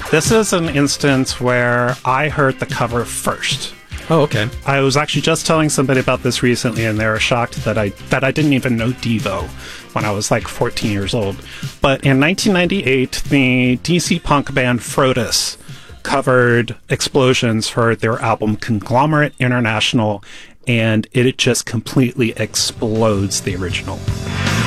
This is an instance where I heard the cover first. Oh, okay. I was actually just telling somebody about this recently, and they were shocked that I didn't even know Devo when I was like 14 years old. But in 1998, the DC punk band Frodus covered Explosions for their album Conglomerate International, and it just completely explodes the original.